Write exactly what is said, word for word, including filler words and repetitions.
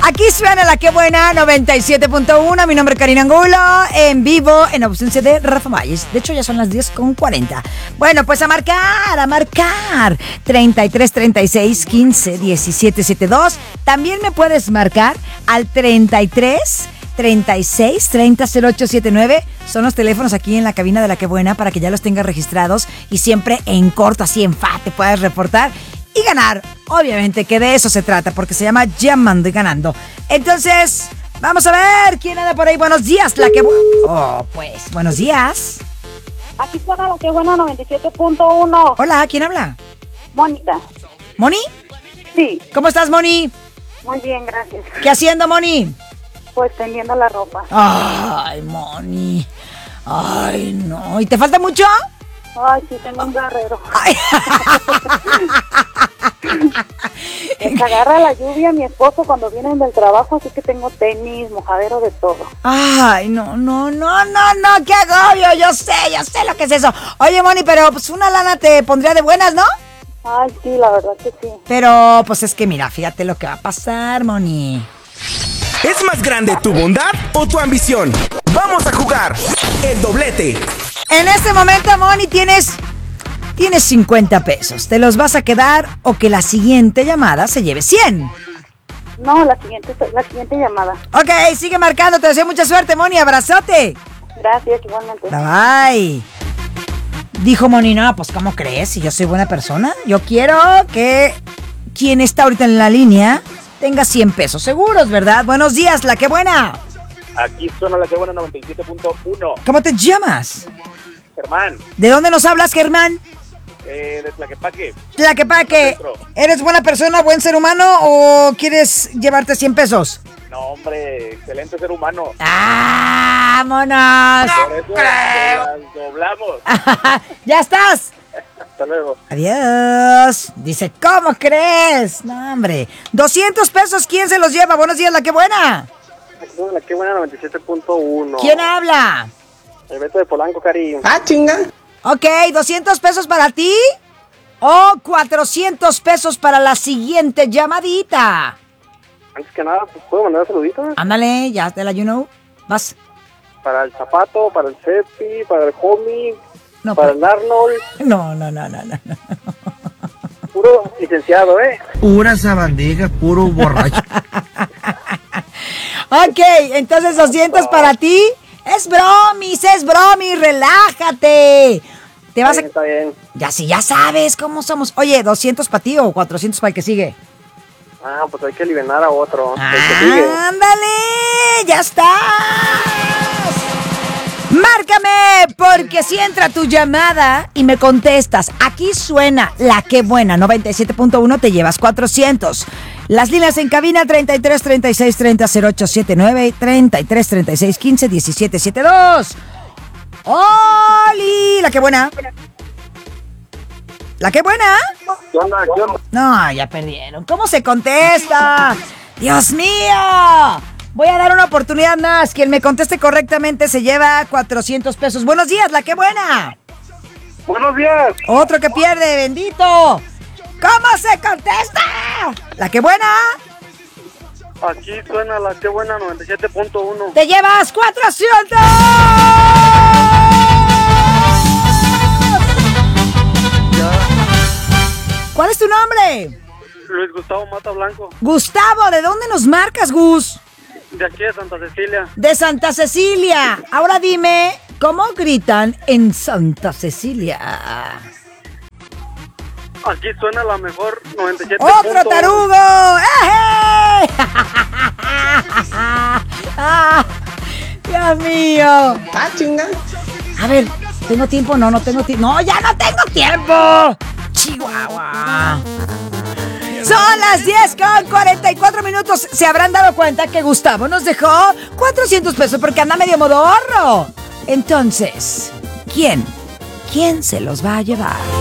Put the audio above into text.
Aquí suena La Qué Buena, noventa y siete punto uno. Mi nombre es Karina Angulo, en vivo, en ausencia de Rafa Valles. De hecho, ya son las diez con cuarenta. Bueno, pues a marcar, a marcar. treinta y tres, treinta y seis, quince, diecisiete, setenta y dos. También me puedes marcar al treinta y tres, treinta y seis, treinta, cero ocho setenta y nueve. Son los teléfonos aquí en la cabina de La Qué Buena para que ya los tengas registrados y siempre en corto, así en fa, te puedas reportar y ganar. Obviamente que de eso se trata, porque se llama llamando y ganando. Entonces, vamos a ver quién anda por ahí. Buenos días, La Qué Buena. Oh, pues, buenos días. Aquí suena La Qué Buena, noventa y siete punto uno. Hola, ¿quién habla? Mónica. ¿Moni? Sí. ¿Cómo estás, Moni? Muy bien, gracias. ¿Qué haciendo, Moni? Pues tendiendo la ropa. Ay, Moni. Ay, no. ¿Y te falta mucho? Ay, sí, tengo un guerrero. Ay. Se agarra la lluvia mi esposo cuando vienen del trabajo, así que tengo tenis, mojadero, de todo. Ay, no, no, no, no, no, qué agobio. Yo sé, yo sé lo que es eso. Oye, Moni, pero pues una lana te pondría de buenas, ¿no? Ay, sí, la verdad que sí. Pero, pues es que mira, fíjate lo que va a pasar, Moni. ¿Es más grande tu bondad o tu ambición? Vamos a jugar el doblete. En este momento, Moni, tienes, tienes cincuenta pesos. ¿Te los vas a quedar o que la siguiente llamada se lleve cien? No, la siguiente, la siguiente llamada. Ok, sigue marcando. Te deseo mucha suerte, Moni. Abrazote. Gracias, igualmente. Bye, bye. Dijo Moni, no, pues ¿cómo crees? Si yo soy buena persona. Yo quiero que quien está ahorita en la línea tenga cien pesos seguros, ¿verdad? Buenos días, La Qué Buena. Aquí suena La Qué Buena, noventa y siete punto uno. ¿Cómo te llamas? Germán, ¿De dónde nos hablas, Germán? eh, de Tlaquepaque. Tlaquepaque. ¿Eres buena persona, buen ser humano o quieres llevarte cien pesos? No, hombre, excelente ser humano. ¡Vámonos! Por eso las doblamos. ¡Ya estás! Hasta luego. Adiós. Dice, ¿cómo crees? No, hombre. doscientos pesos, ¿quién se los lleva? Buenos días, La Qué Buena. Aquí suena La Qué Buena, noventa y siete punto uno. ¿Quién habla? El Beto de Polanco, Cari. Ah, chinga. Ok, ¿doscientos pesos para ti? ¿O cuatrocientos pesos para la siguiente llamadita? Antes que nada, pues, ¿puedo mandar saluditos? Ándale, ya te la you know. Vas. Para el Zapato, para el Cepi, para el Homie, No, para pa- el Arnold. no, no, no, no, no. Puro licenciado, ¿eh? Pura sabandija, puro borracho. Ok, entonces doscientos para ti. Es bromis, es bromis, relájate. Te vas a... Está bien. Ya sí, ya sabes cómo somos. Oye, ¿doscientos para ti o cuatrocientos para el que sigue? Ah, pues hay que aliviar a otro. El que sigue. ¡Ándale! ¡Ya estás! Márcame, porque si entra tu llamada y me contestas, aquí suena La Qué Buena, noventa y siete punto uno, te llevas cuatrocientos. Las líneas en cabina treinta y tres, treinta y seis, treinta, cero ocho setenta y nueve, treinta y tres, treinta y seis, quince, diecisiete, setenta y dos. ¡Oli! La Qué Buena. ¿La Qué Buena? ¿Qué onda? ¿Qué onda? No, ya perdieron. ¿Cómo se contesta? ¡Dios mío! Voy a dar una oportunidad más. Quien me conteste correctamente se lleva cuatrocientos pesos. Buenos días, La Qué Buena. Buenos días. Otro que pierde, bendito. ¿Cómo se contesta? La Qué Buena. Aquí suena La Qué Buena, noventa y siete punto uno. Te llevas cuatrocientos. ¿Cuál es tu nombre? Luis Gustavo Mata Blanco, Gustavo, ¿de dónde nos marcas, Gus? de aquí de Santa Cecilia. De Santa Cecilia. Ahora dime, ¿cómo gritan en Santa Cecilia? Aquí suena la mejor noventa y siete punto uno. ¡Otro tarugo! ¡Eh! ¡Ah! ¡Dios mío! Ah, chinga. A ver, ¿tengo tiempo? No, no tengo tiempo. ¡No, ya no tengo tiempo! ¡Chihuahua! Son las diez con cuarenta y cuatro minutos. Se habrán dado cuenta que Gustavo nos dejó cuatrocientos pesos porque anda medio modorro. Entonces, ¿quién? ¿Quién se los va a llevar?